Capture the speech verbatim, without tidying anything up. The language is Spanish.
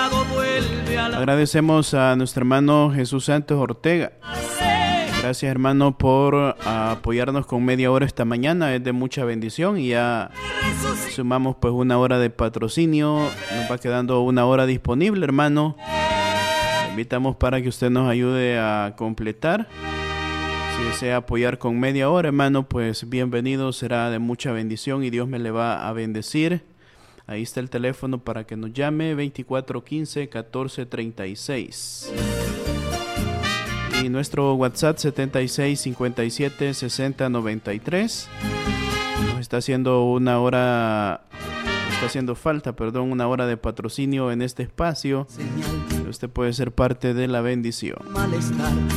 Agradecemos a nuestro hermano Jesús Santos Ortega. Gracias, hermano, por uh, apoyarnos con media hora esta mañana. Es de mucha bendición y ya sumamos pues una hora de patrocinio. Nos va quedando una hora disponible, hermano. Le invitamos para que usted nos ayude a completar. Si desea apoyar con media hora, hermano, pues bienvenido. Será de mucha bendición y Dios me le va a bendecir. Ahí está el teléfono para que nos llame, veinticuatro quince catorce treinta y seis. Y nuestro WhatsApp setenta y seis cincuenta y siete sesenta noventa y tres. Nos está haciendo una hora, está haciendo falta, perdón, una hora de patrocinio en este espacio. Usted puede ser parte de la bendición.